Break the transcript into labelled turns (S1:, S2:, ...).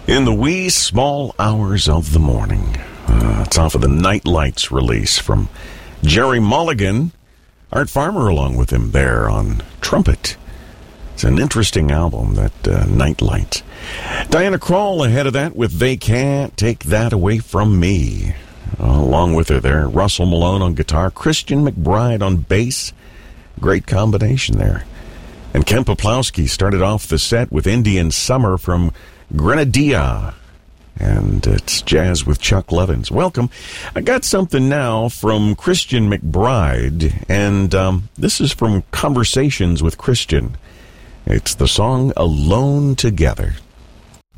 S1: In the wee small hours of the morning. It's off of the Night Lights release from Jerry Mulligan. Art Farmer along with him there on trumpet. It's an interesting album, that Night Lights. Diana Krall ahead of that with They Can't Take That Away From Me. Along with her there, Russell Malone on guitar, Christian McBride on bass. Great combination there. And Ken Poplowski started off the set with Indian Summer from Grenadilla. And it's jazz with Chuck Levins. Welcome. I got something now from Christian McBride, and this is from Conversations with Christian. It's the song Alone Together.